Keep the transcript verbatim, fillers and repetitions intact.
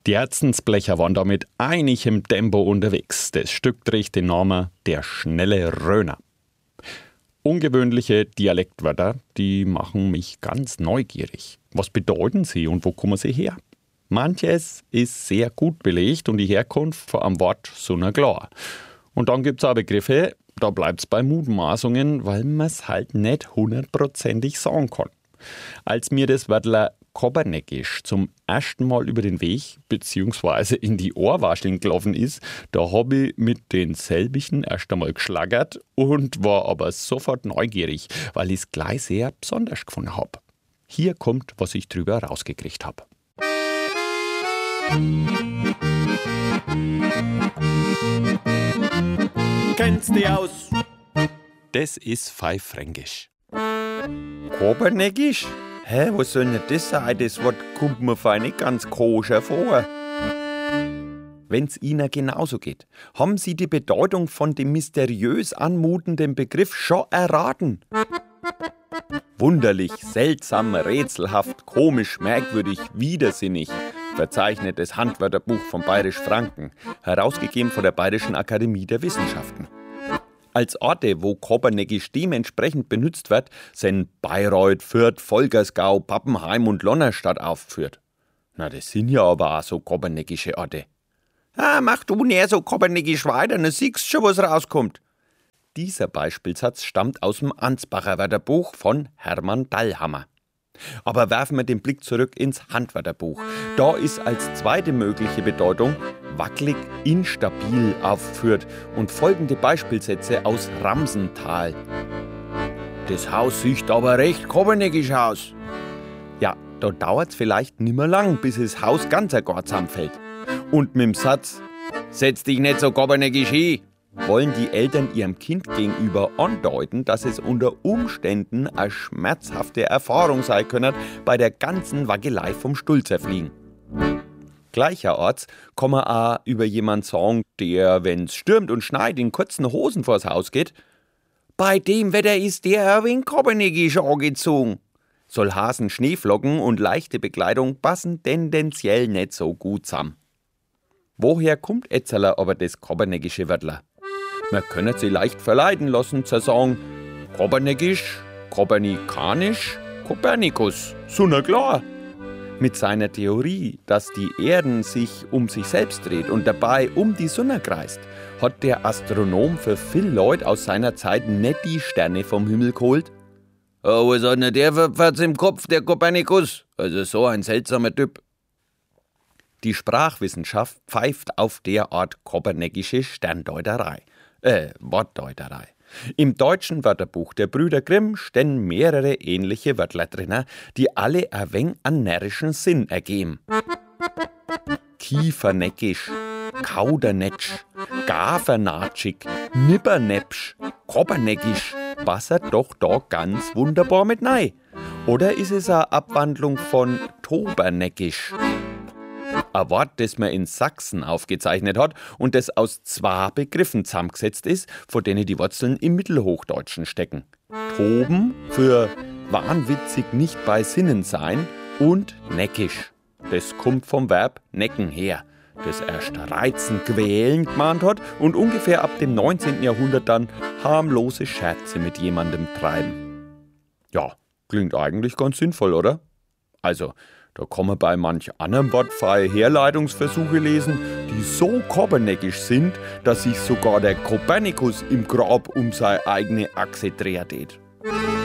Die Herzensblecher waren da mit einigem Tempo unterwegs. Das Stück trägt den Namen Der schnelle Röner. Ungewöhnliche Dialektwörter, die machen mich ganz neugierig. Was bedeuten sie und wo kommen sie her? Manches ist sehr gut belegt und die Herkunft von einem Wort so klar. Und dann gibt es auch Begriffe, da bleibt es bei Mutmaßungen, weil man es halt nicht hundertprozentig sagen kann. Als mir das Wörtler Koberneckisch zum ersten Mal über den Weg bzw. in die Ohrwascheln gelaufen ist, da habe ich mit den selbigen erst einmal geschlagert und war aber sofort neugierig, weil ich es gleich sehr besonders gefunden habe. Hier kommt, was ich drüber rausgekriegt habe. Kennst du aus? Das ist Pfeifränkisch. Koberneckisch? Hä, was soll denn das sein? Das Wort kommt mir fein nicht ganz koscher vor. Wenn's Ihnen genauso geht, haben Sie die Bedeutung von dem mysteriös anmutenden Begriff schon erraten? Wunderlich, seltsam, rätselhaft, komisch, merkwürdig, widersinnig verzeichnet das Handwörterbuch von Bayerisch Franken, herausgegeben von der Bayerischen Akademie der Wissenschaften. Als Orte, wo Koberneckisch dementsprechend benutzt wird, sind Bayreuth, Fürth, Volkersgau, Pappenheim und Lonnerstadt aufgeführt. Na, das sind ja aber auch so koberneckische Orte. Ah, mach du näher so koberneckisch weiter, dann siehst schon, was rauskommt. Dieser Beispielsatz stammt aus dem Ansbacher Wörterbuch von Hermann Dallhammer. Aber werfen wir den Blick zurück ins Handwörterbuch. Da ist als zweite mögliche Bedeutung wackelig, instabil aufgeführt und folgende Beispielsätze aus Ramsental. Das Haus sieht aber recht koberneckisch aus. Ja, da dauert's vielleicht nimmer lang, bis das Haus ganz gar zusammenfällt. Und mit dem Satz, setz dich nicht so koberneckisch hin, wollen die Eltern ihrem Kind gegenüber andeuten, dass es unter Umständen eine schmerzhafte Erfahrung sein könne, bei der ganzen Wackelei vom Stuhl zerfliegen. Gleicherorts kann man auch über jemanden sagen, der, wenn's stürmt und schneit, in kurzen Hosen vors Haus geht. Bei dem Wetter ist der ein wenig koberneckisch angezogen. Soll Hasen, Schneeflocken und leichte Bekleidung passen tendenziell nicht so gut zusammen. Woher kommt etzeler aber das koberneckische Wörtler? Man könnte sie leicht verleiten lassen zu sagen, Koberneckisch, Kopernikanisch, Kopernikus, so na klar. Mit seiner Theorie, dass die Erde sich um sich selbst dreht und dabei um die Sonne kreist, hat der Astronom für viele Leute aus seiner Zeit nicht die Sterne vom Himmel geholt. Oh, was hat denn der für Pfatz im Kopf, der Kopernikus? Also so ein seltsamer Typ. Die Sprachwissenschaft pfeift auf derart koperneckische Sterndeuterei. Äh, Wortdeuterei. Im deutschen Wörterbuch der Brüder Grimm stehen mehrere ähnliche Wörtler drin, die alle ein wenig an närrischen Sinn ergeben. Kieferneckisch, Kaudernetsch, Gafernatschig, Nippernäpsch, Koberneckisch, passert doch da ganz wunderbar mit rein. Oder ist es eine Abwandlung von Toberneckisch? Ein Wort, das man in Sachsen aufgezeichnet hat und das aus zwei Begriffen zusammengesetzt ist, von denen die Wurzeln im Mittelhochdeutschen stecken. Toben für wahnwitzig nicht bei Sinnen sein und neckisch. Das kommt vom Verb necken her, das erst reizen, quälen gemeint hat und ungefähr ab dem neunzehnten Jahrhundert dann harmlose Scherze mit jemandem treiben. Ja, klingt eigentlich ganz sinnvoll, oder? Also, da kann man bei manch anderem Wort freie Herleitungsversuche lesen, die so koberneckisch sind, dass sich sogar der Kopernikus im Grab um seine eigene Achse dreht.